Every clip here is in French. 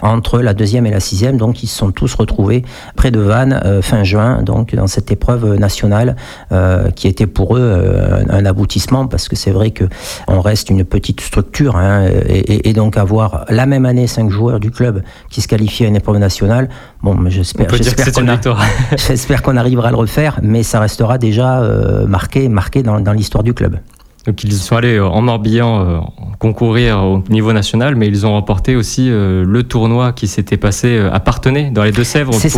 entre la 2e et la 6e. Donc ils se sont tous retrouvés près de Vannes fin juin, donc dans cette épreuve nationale qui était pour eux un aboutissement, parce que c'est vrai qu'on reste une petite structure, hein, et donc avoir la même année 5 joueurs du club qui se qualifient à une épreuve nationale, bon, mais j'espère qu'on arrivera à le refaire, mais ça restera déjà marqué dans l'histoire du club. Donc ils sont allés en Morbihan concourir au niveau national, mais ils ont remporté aussi le tournoi qui s'était passé à Parthenay, dans les Deux-Sèvres, c'est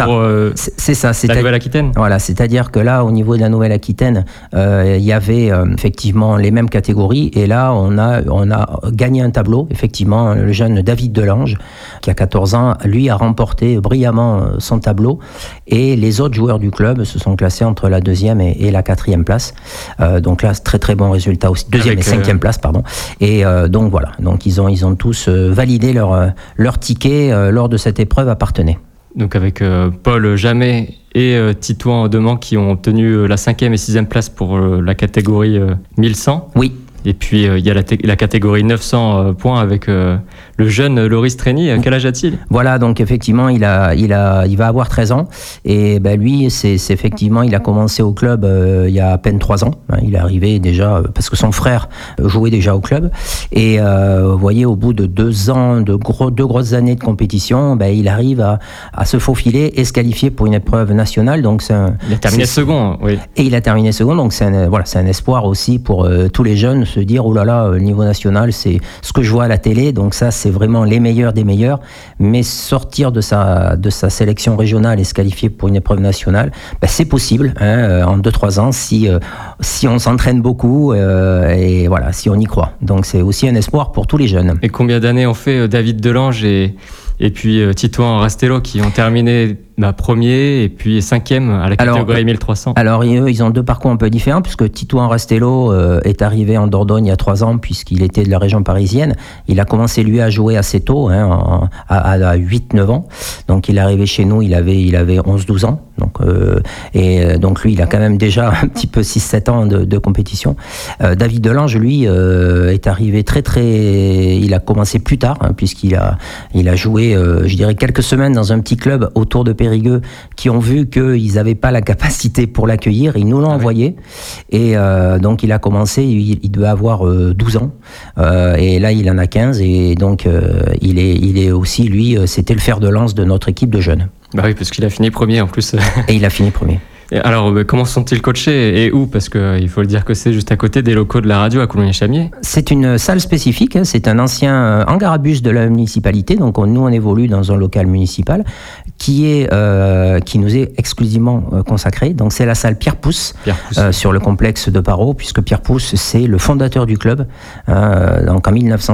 la Nouvelle-Aquitaine. Voilà, c'est-à-dire que là, au niveau de la Nouvelle-Aquitaine, il y avait effectivement les mêmes catégories, et là, on a gagné un tableau. Effectivement, le jeune David Delange, qui a 14 ans, lui a remporté brillamment son tableau, et les autres joueurs du club se sont classés entre la 2e et la 4e place. Donc là, très très bon résultat aussi, 2e et 5e place, pardon. Et donc voilà, donc ils ont tous validé leur ticket lors de cette épreuve à Parthenay. Donc avec Paul Jamet et Titouan Deman qui ont obtenu la 5e et 6e place pour la catégorie 1100. Oui. Et puis il y a la catégorie 900 points avec le jeune Loris Trény. Quel âge a-t-il ? Voilà, donc effectivement il va avoir 13 ans, et lui c'est effectivement, il a commencé au club il y a à peine 3 ans. Il est arrivé déjà parce que son frère jouait déjà au club, et vous voyez, au bout de 2 ans, deux grosses années de compétition, il arrive à se faufiler et se qualifier pour une épreuve nationale. Donc il a terminé second, oui. Et il a terminé second, donc c'est un espoir aussi pour tous les jeunes, se dire oh là là, le niveau national, c'est ce que je vois à la télé, donc ça c'est vraiment les meilleurs des meilleurs, mais sortir de sa sélection régionale et se qualifier pour une épreuve nationale, c'est possible, hein, en 2-3 ans, si on s'entraîne beaucoup, et voilà, si on y croit. Donc c'est aussi un espoir pour tous les jeunes. Et combien d'années ont fait David Delange et puis Titouan Rastello, qui ont terminé premier et puis 5e à la catégorie 1300. Alors eux, ils ont 2 parcours un peu différents, puisque Titouan Rastello est arrivé en Dordogne il y a 3 ans, puisqu'il était de la région parisienne. Il a commencé lui à jouer assez tôt, hein, à 8-9 ans. Donc il est arrivé chez nous, il avait 11-12 ans. Donc lui, il a quand même déjà un petit peu 6-7 ans de compétition. David Delange, lui, est arrivé il a commencé plus tard, hein, puisqu'il a joué, je dirais, quelques semaines dans un petit club autour de Périgueux, qui ont vu qu'ils n'avaient pas la capacité pour l'accueillir. Ils nous l'ont envoyé. Et donc, il a commencé, il devait avoir 12 ans. Et là, il en a 15. Et donc, il est aussi, lui, c'était le fer de lance de notre équipe de jeunes. Bah oui, parce qu'il a fini premier en plus. Et il a fini premier. Et alors, comment sont-ils coachés et où ? Parce qu'il faut le dire que c'est juste à côté des locaux de la radio à Coulommiers-Chamiers. C'est une salle spécifique, hein, c'est un ancien hangar à bus de la municipalité, donc nous on évolue dans un local municipal qui nous est exclusivement consacré. Donc c'est la salle Pierre Pousse. Sur le complexe de Parot, puisque Pierre Pousse c'est le fondateur du club. Donc en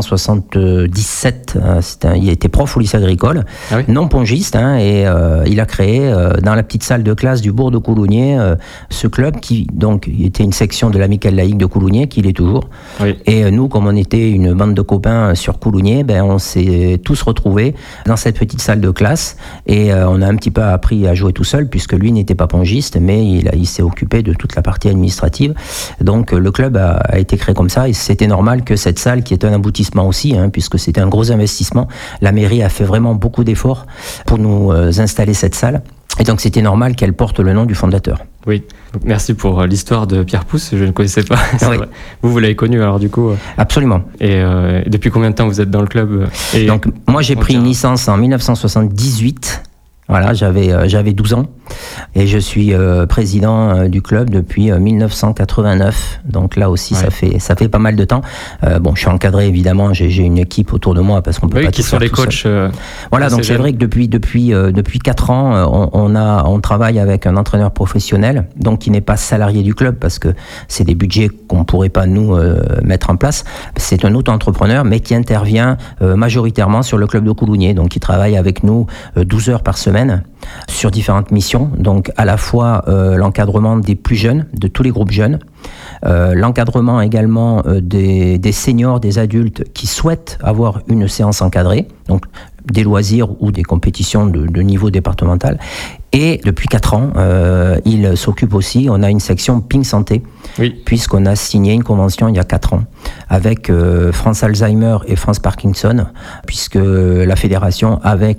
1977, il était prof au lycée agricole, non pongiste, hein, et il a créé dans la petite salle de classe du bourg de Coulommiers ce club qui donc était une section de l'Amicale laïque de Coulommiers, qui l'est toujours. Oui. Et nous, comme on était une bande de copains sur Coulommiers, on s'est tous retrouvés dans cette petite salle de classe, et on a un petit peu appris à jouer tout seul, puisque lui n'était pas pongiste, mais il s'est occupé de toute la partie administrative. Donc le club a été créé comme ça, et c'était normal que cette salle, qui est un aboutissement aussi, hein, puisque c'était un gros investissement, la mairie a fait vraiment beaucoup d'efforts pour nous installer cette salle. Et donc c'était normal qu'elle porte le nom du fondateur. Oui, donc, merci pour l'histoire de Pierre Pousse, je ne connaissais pas. Oui. Vous l'avez connu alors du coup. Absolument. Et depuis combien de temps vous êtes dans le club ? Donc moi j'ai pris une licence en 1978. Voilà, j'avais 12 ans, et je suis président du club depuis 1989. Donc là aussi, ça fait pas mal de temps. Je suis encadré évidemment. J'ai une équipe autour de moi, parce qu'on peut pas tout faire tout seul. Qui sont les coachs. Voilà, donc c'est vrai que depuis 4 ans, on travaille avec un entraîneur professionnel, donc qui n'est pas salarié du club, parce que c'est des budgets qu'on pourrait pas nous mettre en place. C'est un auto-entrepreneur, mais qui intervient majoritairement sur le club de Coulommiers, donc qui travaille avec nous 12 heures par semaine sur différentes missions, donc à la fois l'encadrement des plus jeunes, de tous les groupes jeunes, l'encadrement également des seniors, des adultes qui souhaitent avoir une séance encadrée, donc des loisirs ou des compétitions de niveau départemental. Et depuis 4 ans, il s'occupe aussi, on a une section Ping Santé, puisqu'on a signé une convention il y a 4 ans avec France Alzheimer et France Parkinson, puisque la fédération, avec